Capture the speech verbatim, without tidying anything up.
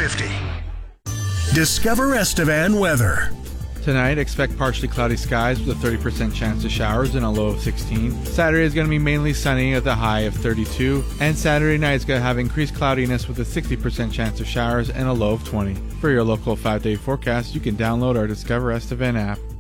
fifty. Discover Estevan weather. Tonight, expect partially cloudy skies with a thirty percent chance of showers and a low of sixteen. Saturday is going to be mainly sunny with a high of thirty-two. And Saturday night is going to have increased cloudiness with a sixty percent chance of showers and a low of twenty. For your local five-day forecast, you can download our Discover Estevan app.